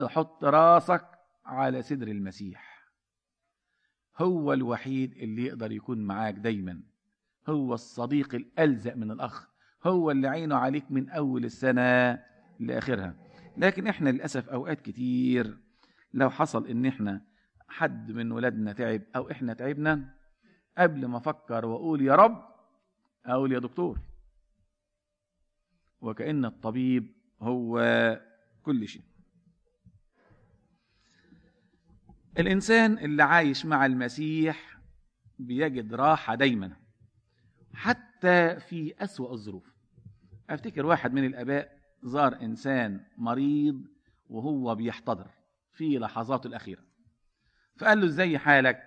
حط راسك على صدر المسيح. هو الوحيد اللي يقدر يكون معاك دايما، هو الصديق الألزق من الأخ، هو اللي عينه عليك من أول السنة لآخرها. لكن احنا للأسف أوقات كتير لو حصل ان احنا حد من ولادنا تعب او احنا تعبنا، قبل ما افكر واقول يا رب اقول يا دكتور، وكأن الطبيب هو كل شيء. الإنسان اللي عايش مع المسيح بيجد راحة دايما حتى في أسوأ الظروف. أفتكر واحد من الآباء زار إنسان مريض وهو بيحتضر في لحظاته الأخيرة، فقال له ازاي حالك؟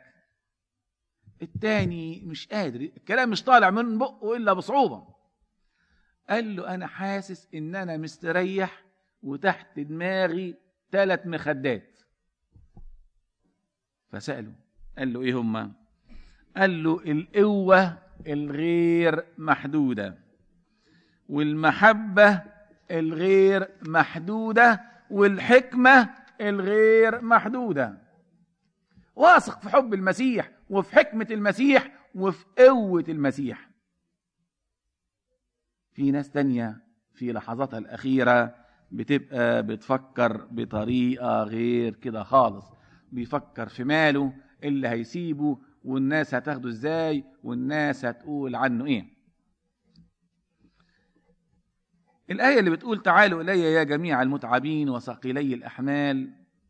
التاني مش قادر، الكلام مش طالع من بقه إلا بصعوبة. قال له أنا حاسس إن أنا مستريح وتحت دماغي 3 مخدات. فسأله قال له إيه هما؟ قال له القوة الغير محدودة، والمحبة الغير محدودة، والحكمة الغير محدودة. واثق في حب المسيح وفي حكمة المسيح وفي قوة المسيح. في ناس تانية في لحظاتها الأخيرة بتبقى بتفكر بطريقة غير كده خالص، بيفكر في ماله اللي هيسيبه، والناس هتاخده ازاي، والناس هتقول عنه ايه. الآية اللي بتقول تعالوا إلي يا جميع المتعبين وثقيلي الأحمال،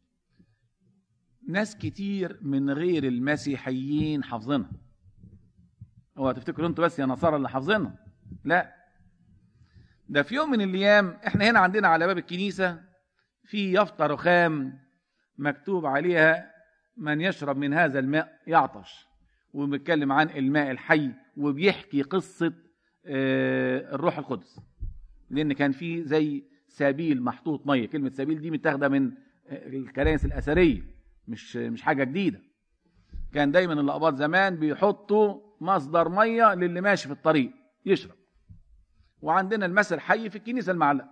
ناس كتير من غير المسيحيين حافظينها. هو تفتكروا انتوا بس يا نصارى اللي حافظينها؟ لا، ده في يوم من الأيام احنا هنا عندنا على باب الكنيسة في يافطة رخام مكتوب عليها من يشرب من هذا الماء يعطش، وبيتكلم عن الماء الحي، وبيحكي قصة الروح القدس، لأن كان في زي سبيل محطوط مية. كلمة سبيل دي متاخدة من الكنائس الأثرية، مش حاجة جديدة. كان دايما الأقباط زمان بيحطوا مصدر مية للي ماشي في الطريق يشرب. وعندنا المثل حي في الكنيسة المعلقة.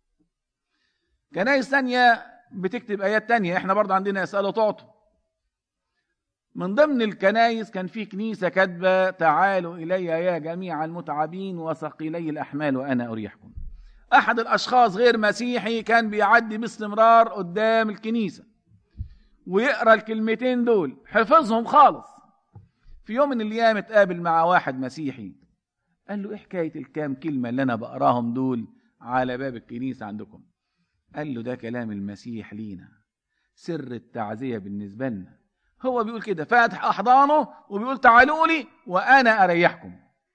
كنائس ثانية بتكتب آيات تانية، احنا برضه عندنا اسألوا تعطوا. من ضمن الكنائس كان في كنيسة كاتبة تعالوا إلي يا جميع المتعبين وثقيلي الأحمال وأنا أريحكم. أحد الأشخاص غير مسيحي كان بيعدي باستمرار قدام الكنيسة ويقرأ الكلمتين دول، حفظهم خالص. في يوم من الأيام اتقابل مع واحد مسيحي، قال له إيه حكاية الكام كلمة اللي أنا بقراهم دول على باب الكنيسة عندكم؟ قال له ده كلام المسيح لينا، سر التعزية بالنسبة لنا. هو بيقول كده، فاتح أحضانه وبيقول تعالوا لي وأنا أريحكم.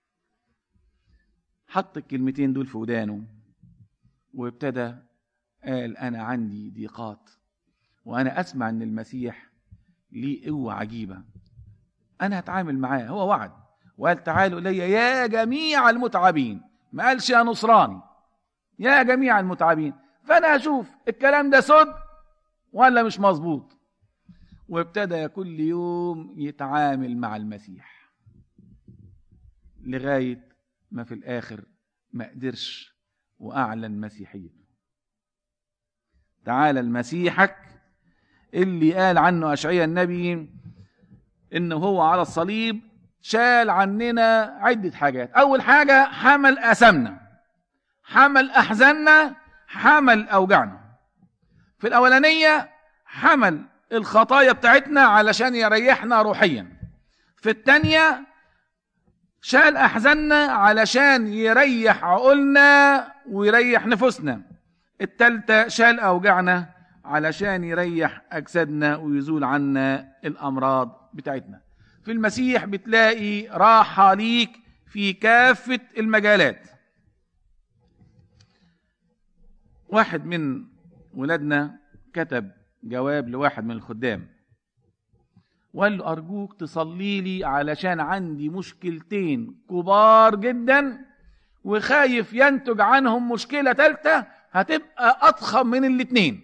حط الكلمتين دول في ودانه وابتدى قال أنا عندي ضيقات، وأنا أسمع أن المسيح ليه قوة عجيبة، أنا هتعامل معاه. هو وعد وقال تعالوا إلي يا جميع المتعبين، ما قالش يا نصراني، يا جميع المتعبين. فأنا هشوف الكلام ده صدق ولا مش مظبوط. وابتدى كل يوم يتعامل مع المسيح لغاية ما في الآخر ما قدرش وأعلن مسيحيته. تعالى المسيحك اللي قال عنه أشعياء النبي إنه هو على الصليب شال عننا عدة حاجات. أول حاجة حمل آثامنا، حمل أحزاننا، حمل أوجعنا. في الأولانية حمل الخطايا بتاعتنا علشان يريحنا روحيا. في الثانية شال أحزاننا علشان يريح عقولنا ويريح نفوسنا. الثالثة شال أوجعنا علشان يريح أجسادنا ويزول عنا الأمراض بتاعتنا. في المسيح بتلاقي راحة ليك في كافة المجالات. واحد من ولادنا كتب جواب لواحد من الخدام وقال له أرجوك تصلي لي علشان عندي مشكلتين كبار جدا وخايف ينتج عنهم مشكلة ثالثة هتبقى أضخم من الاتنين.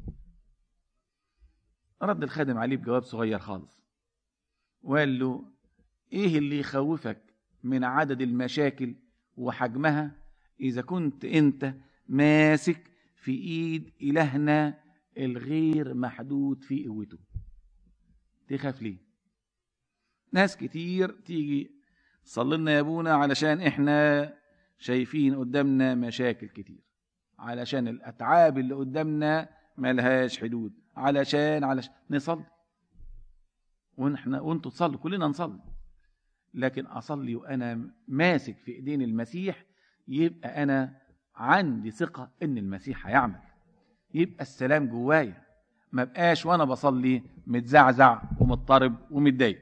رد الخادم عليه بجواب صغير خالص وقال له إيه اللي يخوفك من عدد المشاكل وحجمها إذا كنت أنت ماسك في إيد إلهنا الغير محدود في قوته. تخاف ليه؟ ناس كتير تيجي صلي لنا يا ابونا علشان احنا شايفين قدامنا مشاكل كتير، علشان الاتعاب اللي قدامنا ملهاش حدود، علشان نصلي وانتوا تصلوا، كلنا نصلي، لكن اصلي وانا ماسك في ايدين المسيح، يبقى انا عندي ثقة ان المسيح هيعمل، يبقى السلام جوايا، ما بقاش وانا بصلي متزعزع ومضطرب ومتضايق.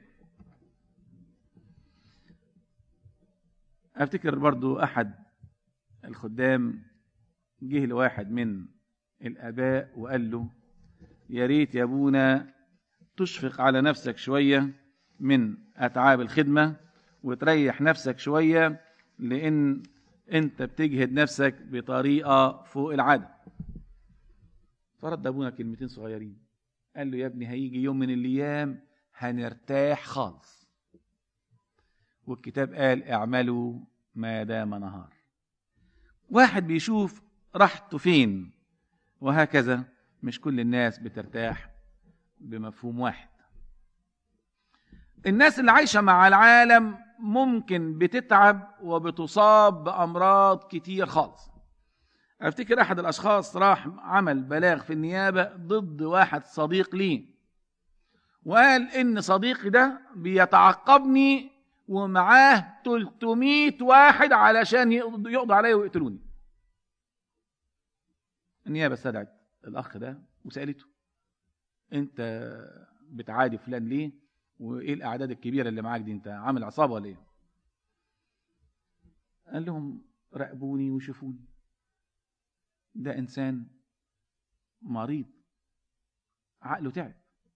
افتكر برضو احد الخدام جه لواحد من الاباء وقال له يا ريت يا ابونا تشفق على نفسك شوية من اتعاب الخدمة وتريح نفسك شوية، لان انت بتجهد نفسك بطريقة فوق العادة. فرد ابونا كلمتين صغيرين، قال له يا ابني هيجي يوم من الايام هنرتاح خالص، والكتاب قال اعملوا ما دام نهار. واحد بيشوف راحته فين، وهكذا مش كل الناس بترتاح بمفهوم واحد. الناس اللي عايشة مع العالم ممكن بتتعب وبتصاب بأمراض كتير خالص. افتكر احد الاشخاص راح عمل بلاغ في النيابة ضد واحد صديق ليه، وقال ان صديقي ده بيتعقبني ومعاه 300 واحد علشان يقضوا عليا ويقتلوني. النيابة استدعت الاخ ده وسألته انت بتعادي فلان ليه، وايه الاعداد الكبيرة اللي معاك دي، انت عامل عصابة ولا ايه؟ قال لهم راقبوني وشوفوني، ده انسان مريض عقله تعب.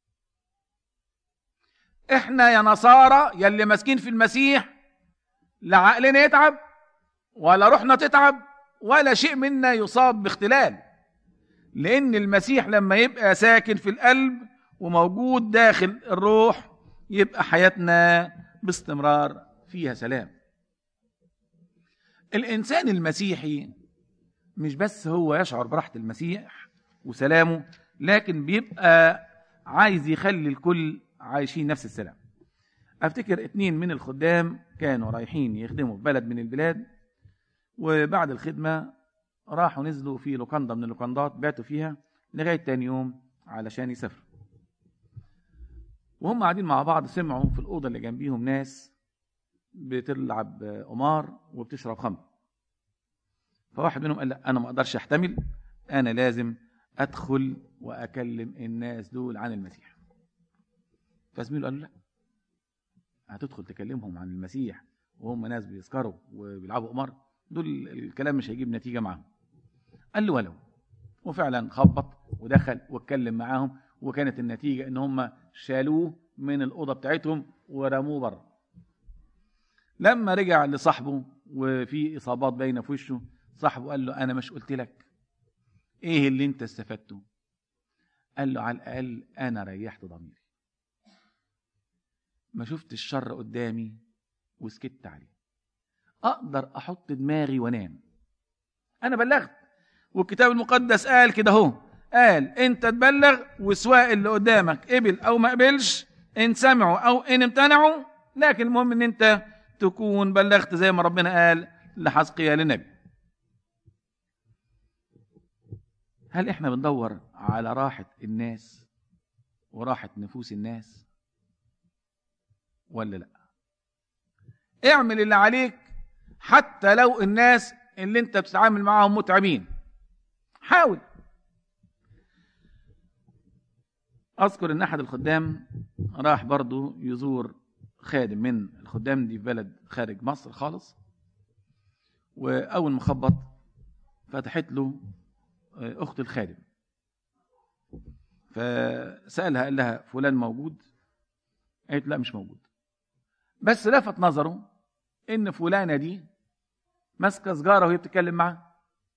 احنا يا نصارى يلي ماسكين في المسيح لا عقلنا يتعب ولا روحنا تتعب ولا شيء منا يصاب باختلال، لان المسيح لما يبقى ساكن في القلب وموجود داخل الروح يبقى حياتنا باستمرار فيها سلام. الانسان المسيحي مش بس هو يشعر براحة المسيح وسلامه، لكن بيبقى عايز يخلي الكل عايشين نفس السلام. افتكر 2 من الخدام كانوا رايحين يخدموا في بلد من البلاد، وبعد الخدمة راحوا نزلوا في لوكاندا من اللوكاندات باتوا فيها لغاية تاني يوم علشان يسافروا. وهم قاعدين مع بعض سمعوا في الأوضة اللي جنبيهم ناس بتلعب قمار وبتشرب خمر. فواحد منهم قال لا انا ما اقدرش احتمل، انا لازم ادخل واكلم الناس دول عن المسيح. فزميله قال له لا، هتدخل تكلمهم عن المسيح وهم ناس بيسكروا وبيلعبوا قمار؟ دول الكلام مش هيجيب نتيجة معاهم. قال له ولو. وفعلا خبط ودخل واتكلم معاهم، وكانت النتيجة ان هم شالوه من الأوضة بتاعتهم ورموه بره. لما رجع لصاحبه وفي إصابات باينة في وشه، صاحبه قال له انا مش قلت لك ايه اللي انت استفدته؟ قال له على الاقل انا ريحت ضميري، ما شفت الشر قدامي وسكت عليه، اقدر احط دماغي وانام، انا بلغت. والكتاب المقدس قال كده اهو، قال انت تبلغ وسواء اللي قدامك قبل او ما قبلش، ان سمعوا او ان امتنعوا، لكن المهم ان انت تكون بلغت زي ما ربنا قال لحزقيا للنبي. هل احنا بندور على راحة الناس وراحة نفوس الناس ولا لا؟ اعمل اللي عليك حتى لو الناس اللي انت بتتعامل معاهم متعبين، حاول. اذكر ان احد الخدام راح برضو يزور خادم من الخدام دي في بلد خارج مصر خالص، واول ما خبط فتحت له اخت الخادم، فسألها قال لها فلان موجود؟ قالت لا مش موجود، بس لفت نظره ان فلانة دي ماسكه سجارة وهي بتتكلم معاه.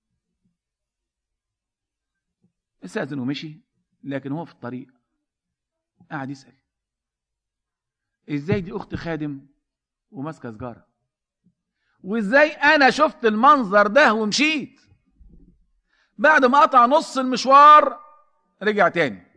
استأذن ومشي، لكن هو في الطريق قاعد يسأل ازاي دي اخت خادم وماسكه سجارة، وازاي انا شفت المنظر ده ومشيت؟ بعد ما قطع نص المشوار رجع تاني